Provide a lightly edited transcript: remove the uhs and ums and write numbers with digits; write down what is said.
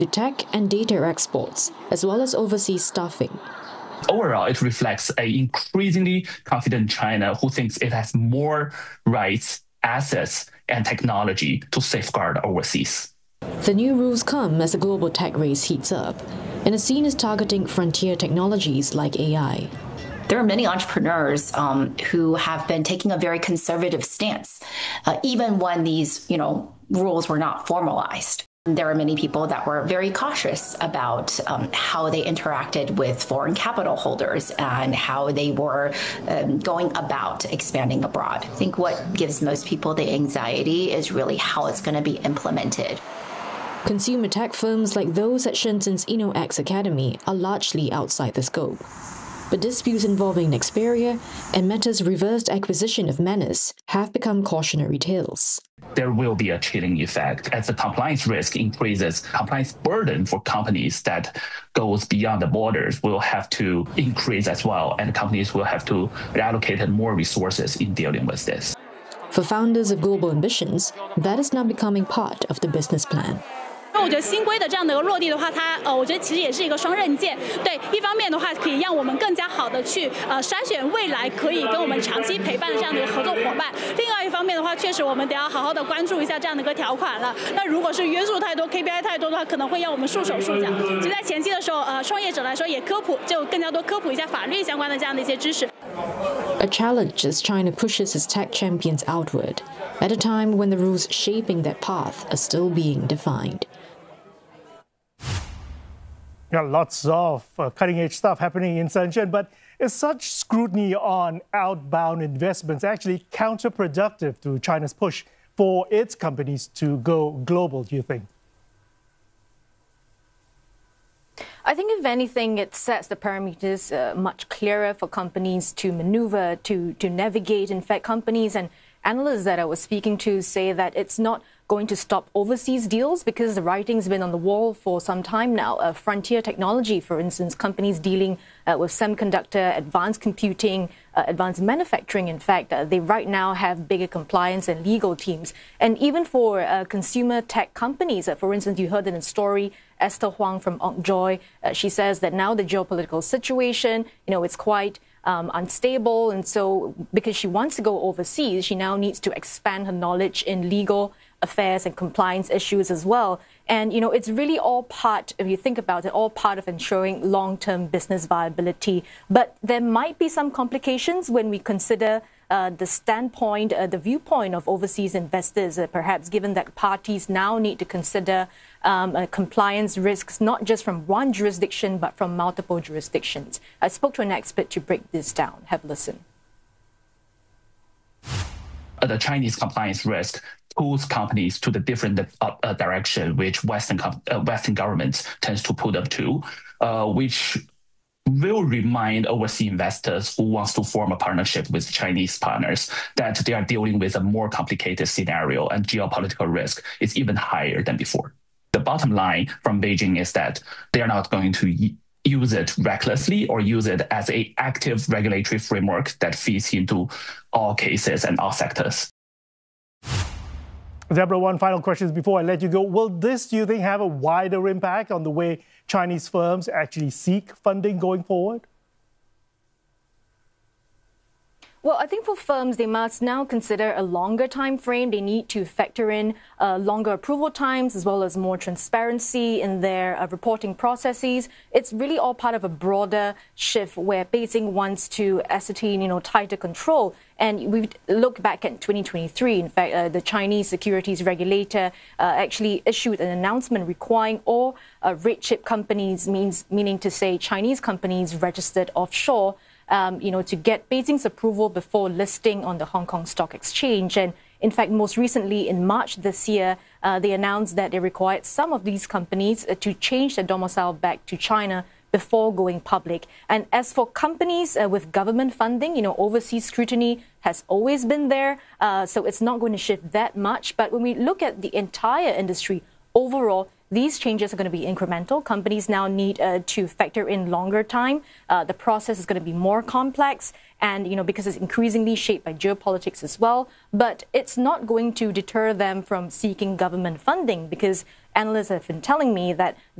to tech and data exports, as well as overseas staffing. Overall, it reflects an increasingly confident China who thinks it has more rights, assets, and technology to safeguard overseas. The new rules come as the global tech race heats up, and the scene is targeting frontier technologies like AI. There are many entrepreneurs who have been taking a very conservative stance, even when these, rules were not formalized. There are many people that were very cautious about how they interacted with foreign capital holders and how they were going about expanding abroad. I think what gives most people the anxiety is really how it's going to be implemented. Consumer tech firms like those at Shenzhen's InnoX Academy are largely outside the scope. But disputes involving Nexperia and Meta's reversed acquisition of Menace have become cautionary tales. There will be a chilling effect as the compliance risk increases. Compliance burden for companies that goes beyond the borders will have to increase as well, and companies will have to reallocate more resources in dealing with this. For founders of global ambitions, that is now becoming part of the business plan. 我觉得新规的这样的一个落地的话，我觉得其实也是一个双刃剑。对，一方面的话，可以让我们更加好的去筛选未来可以跟我们长期陪伴的这样的一个合作伙伴。另外一方面的话，确实我们得要好好的关注一下这样的一个条款了。那如果是约束太多、KPI 太多的话，可能会让我们束手束脚。就在前期的时候，创业者来说也就更加多科普一下法律相关的这样的一些知识。 A challenge as China pushes its tech champions outward, at a time when the rules shaping that path are still being defined. Lots of cutting-edge stuff happening in Shenzhen, but is such scrutiny on outbound investments actually counterproductive to China's push for its companies to go global, do you think? I think, if anything, it sets the parameters much clearer for companies to maneuver, to navigate. In fact, companies and analysts that I was speaking to say that it's not going to stop overseas deals because the writing's been on the wall for some time now. Frontier technology, for instance, companies dealing with semiconductor, advanced computing, advanced manufacturing, in fact, they right now have bigger compliance and legal teams. And even for consumer tech companies, for instance, you heard in the story, Esther Huang from OnkJoy, she says that now the geopolitical situation, it's quite unstable. And so because she wants to go overseas, she now needs to expand her knowledge in legal affairs and compliance issues as well. And, it's really all part, if you think about it, all part of ensuring long-term business viability. But there might be some complications when we consider the standpoint, the viewpoint of overseas investors, perhaps given that parties now need to consider compliance risks, not just from one jurisdiction, but from multiple jurisdictions. I spoke to an expert to break this down. Have a listen. The Chinese compliance risk pulls companies to the different direction which Western governments tends to pull them to, which will remind overseas investors who wants to form a partnership with Chinese partners that they are dealing with a more complicated scenario and geopolitical risk is even higher than before. The bottom line from Beijing is that they are not going to use it recklessly or use it as an active regulatory framework that fits into all cases and all sectors. Deborah, one final question before I let you go. Will this, do you think, have a wider impact on the way Chinese firms actually seek funding going forward? Well, I think for firms, they must now consider a longer time frame. They need to factor in longer approval times as well as more transparency in their reporting processes. It's really all part of a broader shift where Beijing wants to ascertain, tighter control. And we look back at 2023. In fact, the Chinese securities regulator actually issued an announcement requiring all red chip companies, meaning to say Chinese companies registered offshore, to get Beijing's approval before listing on the Hong Kong Stock Exchange. And in fact, most recently in March this year, they announced that they required some of these companies to change their domicile back to China before going public. And as for companies with government funding, overseas scrutiny has always been there. So it's not going to shift that much. But when we look at the entire industry overall, these changes are going to be incremental. Companies now need to factor in longer time. The process is going to be more complex, and because it's increasingly shaped by geopolitics as well. But it's not going to deter them from seeking government funding, because analysts have been telling me that